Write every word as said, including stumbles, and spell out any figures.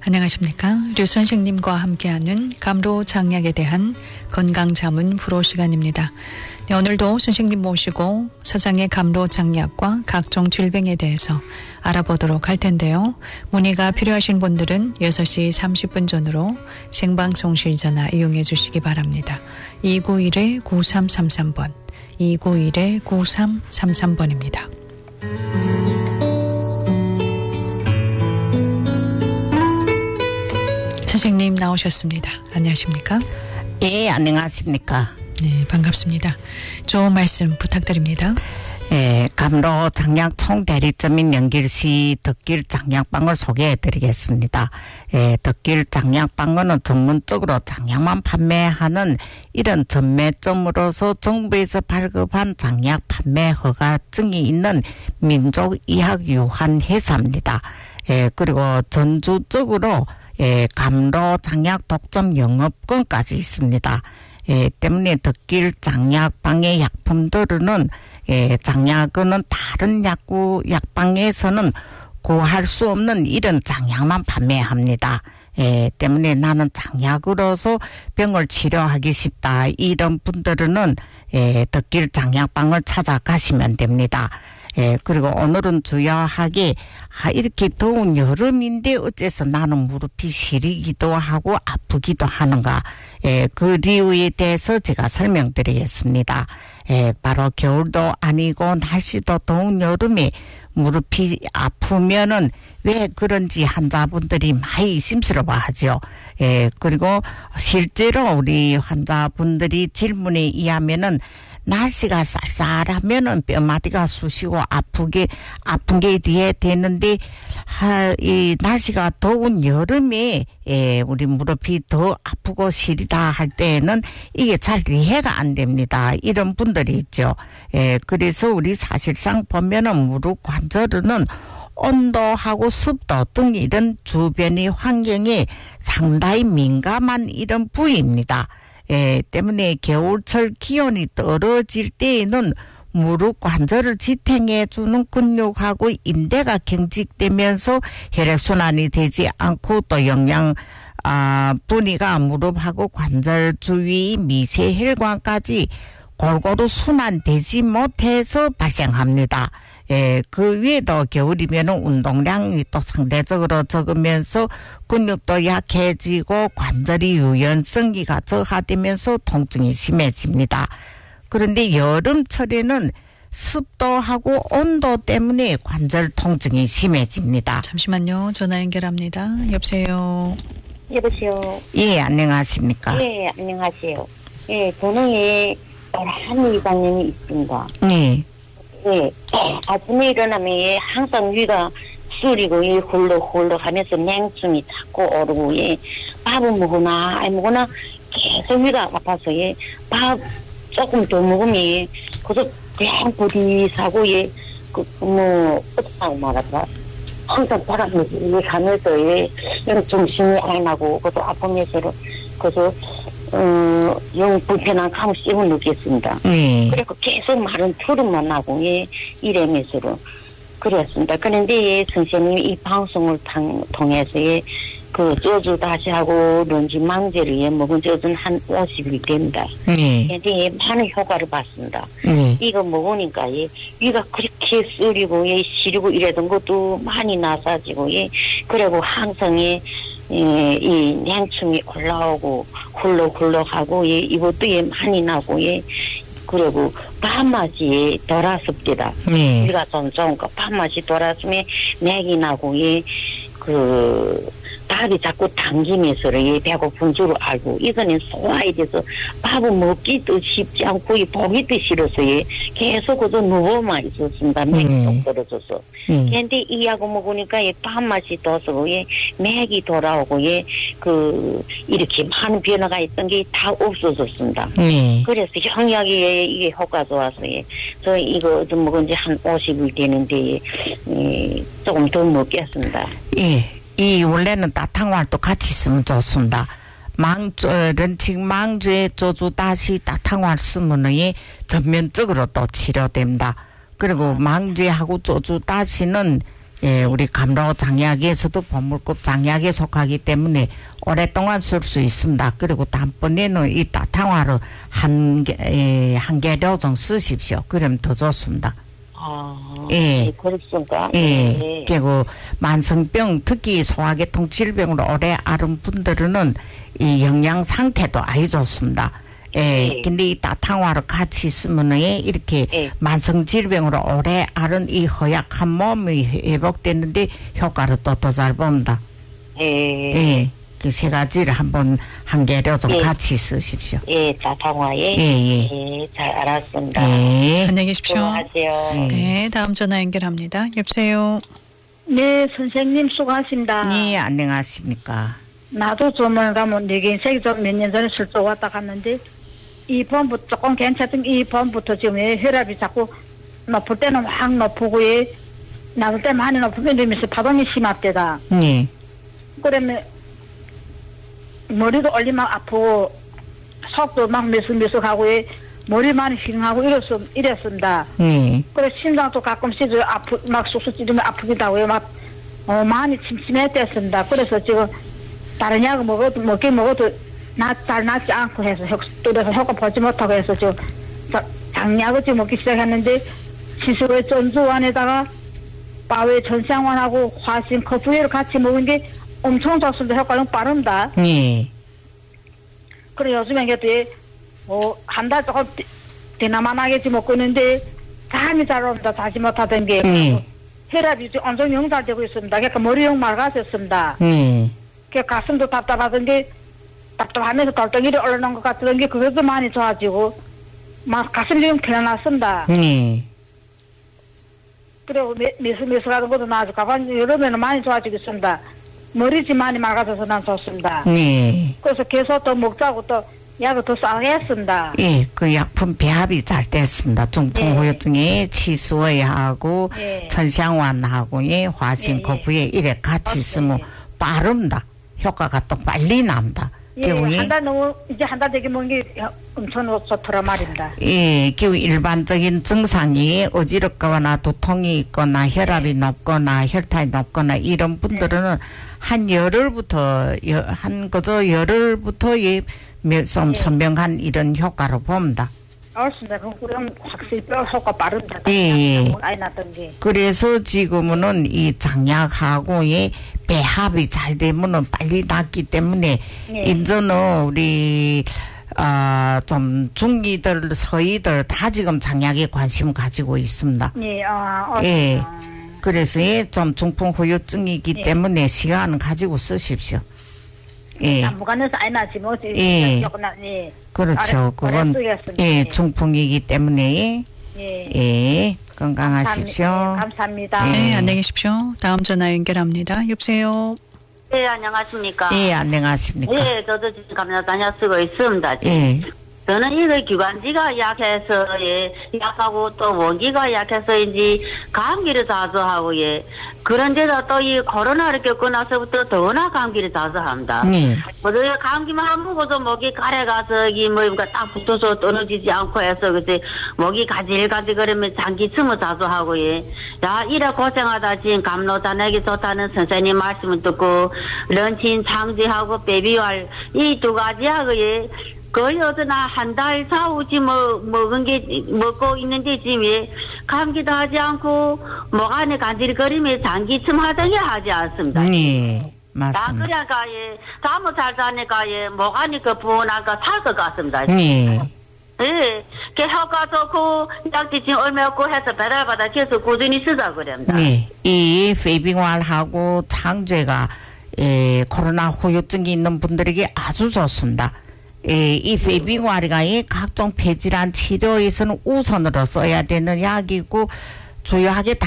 안녕하십니까. 류 선생님과 함께하는 감로장약에 대한 건강자문 프로 시간입니다. 네, 오늘도 선생님 모시고 서장의 감로장약과 각종 질병에 대해서 알아보도록 할 텐데요. 문의가 필요하신 분들은 여섯 시 삼십 분 전으로 생방송실 전화 이용해 주시기 바랍니다. 이구일 구삼삼삼 번, 이구일 구삼삼삼 번입니다. 선생님 나오셨습니다. 안녕하십니까? 예, 안녕하십니까? 네, 반갑습니다. 좋은 말씀 부탁드립니다. 예, 감로 장약 총대리점인 연길시 덕길 장약방을 소개해 드리겠습니다. 예, 덕길 장약방은 전문적으로 장약만 판매하는 이런 전매점으로서 정부에서 발급한 장약 판매 허가증이 있는 민족의학유한회사입니다. 예, 그리고 전주적으로 예, 감로 장약 독점 영업권까지 있습니다. 예, 때문에 덕길 장약방의 약품들은 예, 장약은 다른 약구 약방에서는 구할 수 없는 이런 장약만 판매합니다. 예, 때문에 나는 장약으로서 병을 치료하기 쉽다. 이런 분들은 예, 덕길 장약방을 찾아가시면 됩니다. 예, 그리고 오늘은 주요하게 아, 이렇게 더운 여름인데 어째서 나는 무릎이 시리기도 하고 아프기도 하는가. 예, 그 이유에 대해서 제가 설명드리겠습니다. 예, 바로 겨울도 아니고 날씨도 더운 여름에 무릎이 아프면은 왜 그런지 환자분들이 많이 심스러워하죠. 예, 그리고 실제로 우리 환자분들이 질문에 의하면은 날씨가 쌀쌀하면은 뼈마디가 쑤시고 아프게 아픈 게 뒤에 되는데 하, 이 날씨가 더운 여름에 예, 우리 무릎이 더 아프고 시리다 할 때에는 이게 잘 이해가 안 됩니다. 이런 분들이 있죠. 예, 그래서 우리 사실상 보면은 무릎 관절은 온도하고 습도 등 이런 주변의 환경에 상당히 민감한 이런 부위입니다. 예, 때문에 겨울철 기온이 떨어질 때에는 무릎 관절을 지탱해주는 근육하고 인대가 경직되면서 혈액순환이 되지 않고 또 영양, 아, 분위가 무릎하고 관절 주위 미세혈관까지 골고루 순환되지 못해서 발생합니다. 예, 그 위에도 겨울이면 운동량이 또 상대적으로 적으면서 근육도 약해지고 관절이 유연성이가 저하되면서 통증이 심해집니다. 그런데 여름철에는 습도하고 온도 때문에 관절 통증이 심해집니다. 잠시만요. 전화 연결합니다. 여보세요. 여보세요. 예, 안녕하십니까? 예, 안녕하세요. 예, 저는 예, 한 이장님이 있습니다. 네. 예, 아침에 일어나면 예, 항상 위가 쓰리고 예, 홀럭홀럭 하면서 냉증이 자꾸 오르고 예, 밥은 먹으나 안 먹으나 계속 위가 아파서 예, 밥 조금 더 먹으면 예, 그래서 그냥 부디사고 예, 그, 뭐, 어떻게 말할까. 항상 바람을 하면서 예, 정신이 안 나고 그래서 아프면서 그래서 어, 영 불편한 감성을 느꼈습니다. 네. 그래서 계속 마른 투름만 나고, 예, 이래면서로 그랬습니다. 그런데, 예, 선생님이 이 방송을 탕, 통해서, 예, 그, 저주 다시 하고, 런지 망제를, 예, 먹은 저주는 한 오십 일 됩니다. 네. 근데, 예, 많은 효과를 봤습니다. 네. 이거 먹으니까, 예, 위가 그렇게 쓰리고, 예, 시리고 이러던 것도 많이 나사지고, 예, 그리고 항상, 예, 예, 이 냉충이 올라오고 훌럭훌럭하고 예, 이것도 예, 많이 나고 예, 그리고 밥맛이 덜었습니다. 네. 위가 좀 좋은 거 밥맛이 덜었으면 맥이 나고 예, 그 밥이 자꾸 당기면서 예, 배고픈 줄 알고 이거는 소화에 대해서 밥은 먹기도 쉽지 않고 예, 보기도 싫어서 예, 계속 그저 누워만 있었습니다. 맥이 좀 떨어져서. 근데 음. 이 약을 먹으니까 예, 밥맛이 더서 예, 맥이 돌아오고 예, 그 이렇게 많은 변화가 있던 게 다 없어졌습니다. 음. 그래서 형약이 예, 이게 효과 좋아서 예, 저 이거 좀 먹은 지 한 오십 일 되는데 예, 예, 조금 더 먹겠습니다. 예. 이 원래는 따탕활도 같이 쓰면 좋습니다. 망조, 런칭 망조에 조주 다시 따탕활 쓰면은 전면적으로 또 치료됩니다. 그리고 망조하고 조주 다시는 예, 우리 감로 장약에서도 보물급 장약에 속하기 때문에 오랫동안 쓸 수 있습니다. 그리고 다음번에는 이 따탕화를 한 개, 예, 한 개료 정 쓰십시오. 그러면 더 좋습니다. 아, 예. 예, 그렇습니까? 예. 예. 그리고 만성병, 특히 소화계통 질병으로 오래 앓은 분들은 이 영양 상태도 아주 좋습니다. 예. 예. 근데 이 따탕화를 같이 쓰면은 이렇게 예. 만성 질병으로 오래 앓은 이 허약한 몸이 회복되는데 효과를 또 더 잘 봅니다. 예. 예. 그 세 가지를 한번 한 개로 좀 예. 같이 쓰십시오. 예, 자탕화에. 예, 예. 예, 잘 알았습니다. 예. 안녕히 계십시오. 수고하세요. 예. 네, 다음 전화 연결합니다. 여보세요. 네, 선생님 수고하십니다. 예, 안녕하십니까. 나도 조문 가면 네개 인생이 좀 몇 년 전에 술도 왔다 갔는데 이 번부터 조금 괜찮던 이 번부터 지금 예, 혈압이 자꾸 높을 때는 확 높고 예, 낮을 때 많이 높으면 이러면서 파동이 심합대다. 예. 그러면 머리도 올리면 아프고 속도 막 미숙미숙하고 예, 머리만 휑하고 이랬, 이랬습니다. 예. 그래 심장도 가끔씩 아프 막 쑥쑥 찌르면 아프기도 하고요. 막 어, 많이 침침했댔습니다. 그래서 지금 다른 약을 먹어도 먹긴 먹어도 나, 잘 낫지 않고 해서 효, 뚫어서 효과 보지 못하고 해서 지금 자, 장약을 지금 먹기 시작했는데 시수의 전주환에다가 바웨 전상환하고 화신 커프웨를 같이 먹은 게 엄청 좋습니다. 효과는 빠릅니다. 예. 그래 요즘에 이게 뭐 한 달 조금 대나만하게 먹고 있는데 잠이 잘 옵니다. 자지 못하던 게 예. 혈압이 지금 엄청 영달되고 있습니다. 그러니까 머리용 맑아졌습니다. 예. 그 가슴도 답답하던 게 답답하면서 돌덩이리 올라오는 것 같던 게 그것도 많이 좋아지고 막 가슴이 좀 편안했습니다. 예. 그리고 미술미술하는 것도 나아지고 가관 여름에는 많이 좋아지고 있습니다. 머리지 많이 맑아져서 난 좋습니다. 예. 그래서 계속 더 먹자고 또 약을 더 싸게 했습니다. 예, 그 약품 배합이 잘 됐습니다. 중풍후유증에 치수의하고 예. 천상환하고 예, 화신코프에 이래 같이 쓰면 빠릅니다. 효과가 또 빨리 납니다. 예, 결국에 한 달 너무 이제 한 달 되게 먹는 게 엄청 좋더라 말입니다. 예, 결국 일반적인 증상이 어지럽거나 두통이 있거나 혈압이 높거나 혈당이 높거나 이런 분들은 한 열흘부터 여- 한 그저 열흘부터 예, 몇- 좀 선명한 이런 효과를 봅니다. 알겠습니다. 그럼 확실히 뼈 효과 빠릅니다. 예, 예. 아이 났던 게. 그래서 지금은 이 장약하고의 배합이 잘 되면은 빨리 낫기 때문에 예. 이제는 우리 아, 좀 중이들 서이들 다 지금 장약에 관심 가지고 있습니다. 예, 아, 예. 어, 그래서 예, 좀 중풍 후유증이기 예. 때문에 시간은 가지고 쓰십시오. 예. 안무관에서 아이 나지 뭐. 예. 조금나, 예. 그렇죠. 아래- 그건 아래 쓰겠습니다. 예, 예. 중풍이기 때문에 예. 예, 건강하십시오. 감- 예, 감사합니다. 예. 네, 안녕히 계십시오. 다음 전화 연결합니다. 여보세요. 네, 안녕하십니까. 예, 안녕하십니까? 예, 저도 지금 감사 다녀 쓰고 있습니다. 예. 저는 이거 기관지가 약해서, 예, 약하고 또 원기가 약해서인지 감기를 자주 하고, 예. 그런데도 또 이 코로나를 겪고 나서부터 더나 감기를 자주 합니다. 예. 뭐든 감기만 한 먹어도 목이 가래가서 이 뭐가 딱 붙어서 떨어지지 않고 해서 그때 목이 가질가질 그러면 장기침을 자주 하고 예. 야 이래 고생하다 지금 감로단에게 좋다는 선생님 말씀을 듣고 런친 창지하고 베비왈 이 두 가지 하고 예. 거의 어디나 한 달 사후지 뭐 먹은 게 먹고 있는데 지금 예. 감기도 하지 않고 목 안에 간질거리며 장기침 하등이 하지 않습니다. 예. 다 맞습니다. 그래가 예 잠을 잘 자니까 예목 안이 그 부어나가 살 것 같습니다. 예. 예, 그 효과 좋고 약도 지금 얼마 없고 해서 배달받아 계속 꾸준히 쓰자 그럽니다. 예. 이 페이빙활하고 창죄가 예, 코로나 후유증이 있는 분들에게 아주 좋습니다. 예, 이 페이빙활이가 이 각종 폐질환 치료에서는 우선으로 써야 되는 약이고 주요하게